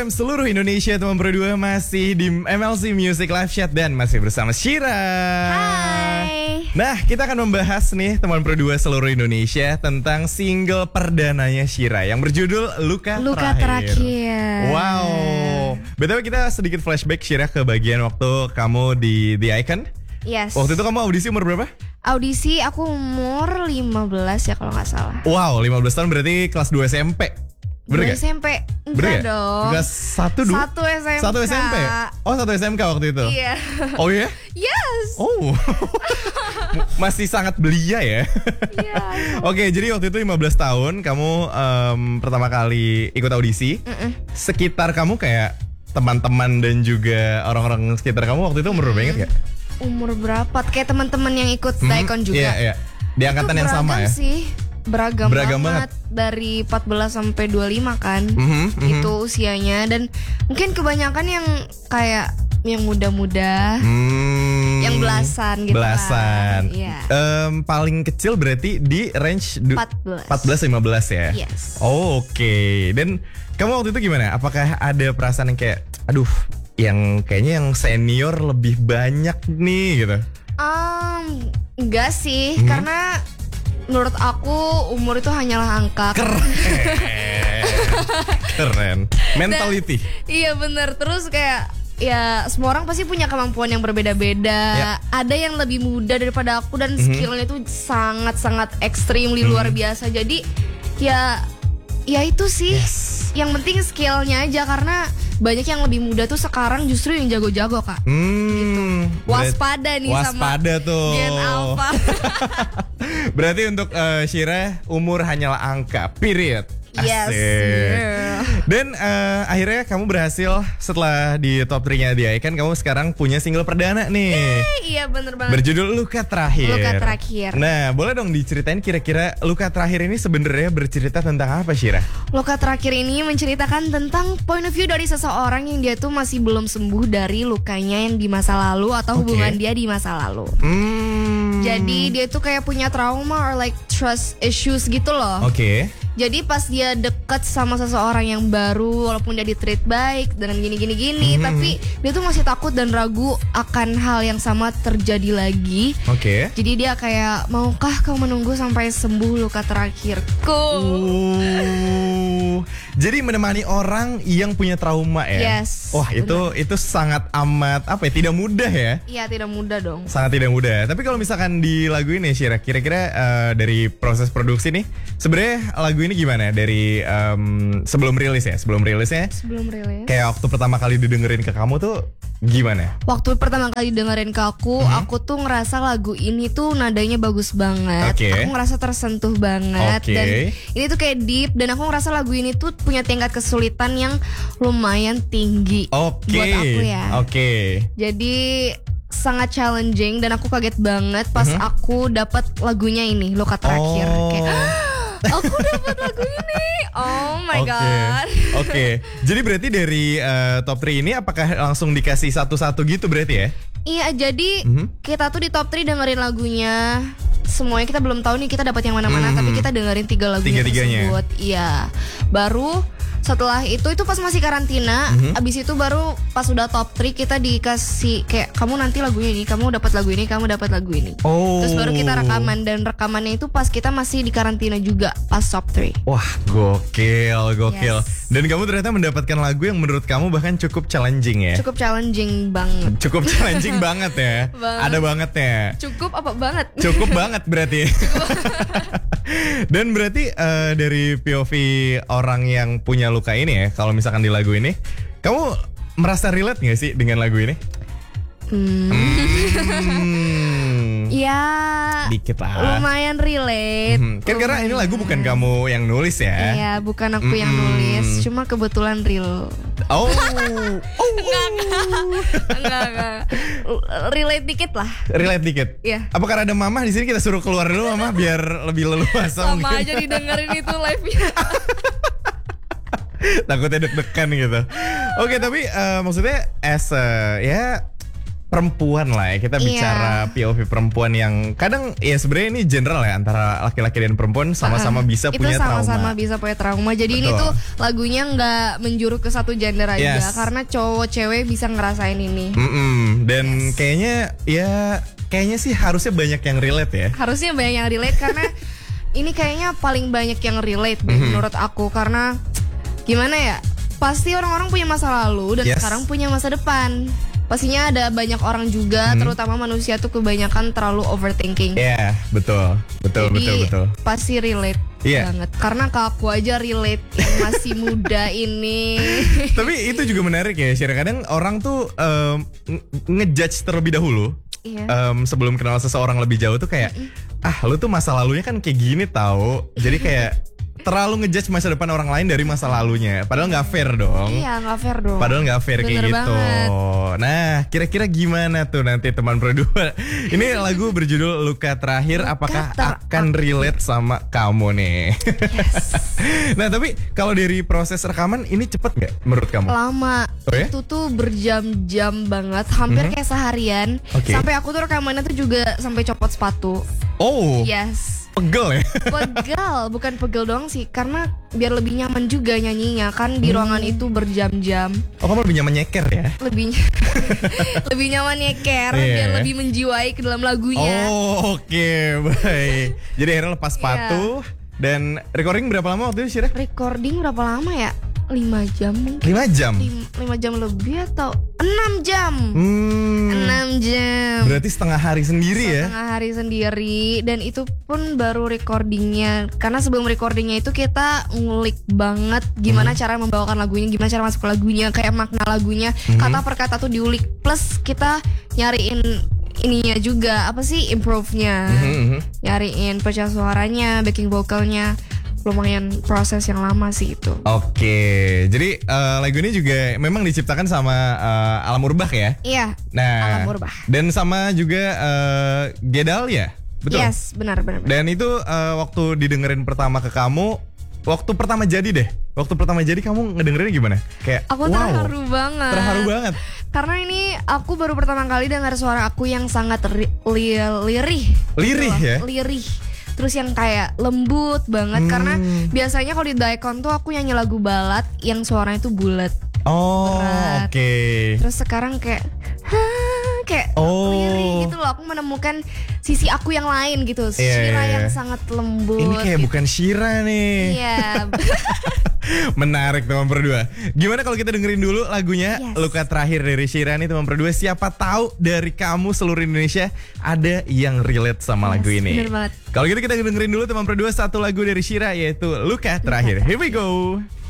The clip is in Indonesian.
FM seluruh Indonesia, teman berdua masih di MLC Music Live Chat dan masih bersama Shira. Hai. Nah, kita akan membahas nih teman berdua seluruh Indonesia tentang single perdananya Shira yang berjudul Luka Terakhir. Wow. BTW kita sedikit flashback Shira ke bagian waktu kamu di The Icon. Yes. Waktu itu kamu audisi umur berapa? Audisi aku umur 15 ya kalau nggak salah. Wow, 15 tahun berarti kelas 2 SMP. Bener gak? SMP. Bener Enggak dong. Kelas 1 dulu? 1 SMK. 1 SMP? Oh 1 SMK waktu itu? Iya. Oh iya? Yes. Oh. Masih sangat belia ya. Iya. Oke, jadi waktu itu 15 tahun kamu pertama kali ikut audisi. Sekitar kamu kayak teman-teman dan juga orang-orang sekitar kamu waktu itu umur berapa, ingat gak? Umur berapa? Kayak teman-teman yang ikut Daikon juga. Iya, iya. Di angkatan yang sama ya? Sih. Beragam banget. Dari 14 sampai 25 kan. Itu usianya. Dan mungkin kebanyakan yang kayak yang muda-muda, yang belasan gitu. Belasan. Iya. Paling kecil berarti di range 14-15 ya? Yes. Oh, oke. Dan kamu waktu itu gimana? Apakah ada perasaan yang kayak, aduh, yang kayaknya yang senior lebih banyak nih gitu? Enggak sih, karena menurut aku umur itu hanyalah angka. Keren. Mentality. Iya benar. Terus kayak ya semua orang pasti punya kemampuan yang berbeda-beda. Ya. Ada yang lebih muda daripada aku dan skillnya itu sangat-sangat ekstrim, luar biasa. Jadi ya itu sih. Yang penting skillnya aja, karena banyak yang lebih muda tuh sekarang justru yang jago-jago kak. Gitu. Waspada nih sama tuh. Gen Alpha. Berarti untuk Shira umur hanyalah angka. Period. Yes. Dan akhirnya kamu berhasil setelah di top 3-nya The Icon, kamu sekarang punya single perdana nih. Iya bener banget. Berjudul Luka Terakhir. Luka Terakhir. Nah, boleh dong diceritain kira-kira Luka Terakhir ini sebenarnya bercerita tentang apa, Shira? Luka Terakhir ini menceritakan tentang point of view dari seseorang yang dia tuh masih belum sembuh dari lukanya yang di masa lalu atau hubungan dia di masa lalu. Jadi dia tuh kayak punya trauma or like trust issues gitu loh. Oke. Jadi pas dia deket sama seseorang yang baru, walaupun dia di-treat baik dan gini, tapi dia tuh masih takut dan ragu akan hal yang sama terjadi lagi. Oke. Jadi dia kayak, maukah kau menunggu sampai sembuh luka terakhirku? Jadi menemani orang yang punya trauma ya. Yes. Wah, itu sangat amat tidak mudah ya. Iya, tidak mudah dong. Sangat tidak mudah. Tapi kalau misalkan di lagu ini Shira, kira-kira dari proses produksi nih, sebenarnya lagu ini gimana dari sebelum rilisnya? Sebelum rilis. Kayak waktu pertama kali didengerin ke kamu tuh gimana? Waktu pertama kali dengerin ke aku tuh ngerasa lagu ini tuh nadanya bagus banget. Aku ngerasa tersentuh banget. Dan ini tuh kayak deep. Dan aku ngerasa lagu ini tuh punya tingkat kesulitan yang lumayan tinggi buat aku ya. Jadi sangat challenging dan aku kaget banget pas aku dapat lagunya ini, Luka Terakhir. Kayak aku dapat lagu ini. Oh my god. Oke. Jadi berarti dari top 3 ini apakah langsung dikasih satu-satu gitu berarti ya? Iya, jadi kita tuh di top 3 dengerin lagunya. Semuanya kita belum tahu nih kita dapat yang mana-mana, tapi kita dengerin 3 lagunya tersebut. Iya. Baru setelah itu pas masih karantina, abis itu baru pas udah top 3 kita dikasih kayak kamu nanti lagunya ini, kamu dapat lagu ini, kamu dapat lagu ini. Terus baru kita rekaman, dan rekamannya itu pas kita masih di karantina juga pas top 3. Wah, gokil. Yes. Dan kamu ternyata mendapatkan lagu yang menurut kamu bahkan cukup challenging ya? Cukup challenging banget. Cukup challenging banget ya? Ada bangetnya. Cukup apa banget? Cukup banget berarti. Dan berarti dari POV orang yang punya luka ini ya, kalau misalkan di lagu ini, kamu merasa relate gak sih dengan lagu ini? Ya, dikit lah. Lumayan relate. Kan karena ini lagu bukan kamu yang nulis ya? Iya, bukan aku yang nulis, cuma kebetulan real. Enggak. Relate dikit lah. Relate dikit. Iya. Apa karena ada Mama di sini kita suruh keluar dulu Mama biar lebih leluasa? Sama aja didengerin itu live-nya. Takutnya deg-degan gitu. Oke, tapi maksudnya as ya perempuan lah ya. Kita bicara POV perempuan yang kadang ya sebenarnya ini general ya, antara laki-laki dan perempuan sama-sama bisa punya trauma. Itu sama-sama bisa punya trauma. Jadi ini tuh lagunya nggak menjuru ke satu gender aja, karena cowok cewek bisa ngerasain ini. Dan kayaknya sih harusnya banyak yang relate ya. Harusnya banyak yang relate karena ini kayaknya paling banyak yang relate menurut aku, karena gimana ya? Pasti orang-orang punya masa lalu dan sekarang punya masa depan. Pastinya ada banyak orang juga, terutama manusia tuh kebanyakan terlalu overthinking. Iya, betul. Jadi, pasti relate banget. Karena ke aku aja relate yang masih muda ini. Tapi itu juga menarik ya, Syira. Kadang orang tuh ngejudge terlebih dahulu. Sebelum kenal seseorang lebih jauh tuh kayak, lu tuh masa lalunya kan kayak gini tahu. Jadi kayak terlalu ngejudge masa depan orang lain dari masa lalunya. Padahal nggak fair dong. Iya, nggak fair dong. Padahal nggak fair kayak gitu. Nah, kira-kira gimana tuh nanti teman berdua? Ini lagu berjudul Luka Terakhir. Apakah akan relate sama kamu nih? Nah, tapi kalau dari proses rekaman ini cepet nggak menurut kamu? Lama. Itu tuh berjam-jam banget. Hampir kayak seharian. Sampai aku tuh rekamannya tuh juga sampai copot sepatu. Oh. Yes. Pegel ya? Pegel, bukan pegel doang sih, karena biar lebih nyaman juga nyanyinya kan di ruangan itu berjam-jam. Oh, kamu lebih nyaman nyeker ya? Lebih nyaman nyeker, biar lebih menjiwai ke dalam lagunya. Oh, oke, baik. Jadi akhirnya lepas sepatu. Dan recording berapa lama waktu itu, Syira? Recording berapa lama ya? 5 jam mungkin. 5 jam? 5 jam lebih atau 6 jam. 6 jam. Berarti setengah hari sendiri ya? Setengah hari sendiri. Dan itu pun baru recordingnya. Karena sebelum recordingnya itu kita ngulik banget gimana cara membawakan lagunya, gimana cara masuk ke lagunya, kayak makna lagunya, kata per kata tuh diulik. Plus kita nyariin ininya juga, apa sih, improve-nya. Nyariin pecah suaranya, backing vocalnya. Lumayan proses yang lama sih itu. Oke, jadi lagu ini juga memang diciptakan sama Alam Urbah ya? Iya. Nah, Alam Urbah. Dan sama juga Gedal ya? Betul? Yes, benar. Dan itu waktu didengerin pertama ke kamu, waktu pertama jadi deh. Waktu pertama jadi kamu ngedengerinnya gimana? Kayak aku terharu banget. Terharu banget. Karena ini aku baru pertama kali dengar suara aku yang sangat lirih. Lirih gitu ya? Lirih. Terus yang kayak lembut banget. Karena biasanya kalau di Daikon tuh aku nyanyi lagu balad yang suaranya tuh bulat. Oh, oke. Terus sekarang kayak lirih gitu loh. Aku menemukan sisi aku yang lain gitu. Syira yang sangat lembut. Ini kayak gitu. Bukan Syira nih. Iya. Menarik teman berdua. Gimana kalau kita dengerin dulu lagunya Luka Terakhir dari Syira nih teman berdua. Siapa tahu dari kamu seluruh Indonesia ada yang relate sama lagu ini. Bener banget. Kalau gitu kita dengerin dulu teman berdua satu lagu dari Syira, yaitu Luka Terakhir. Here we go.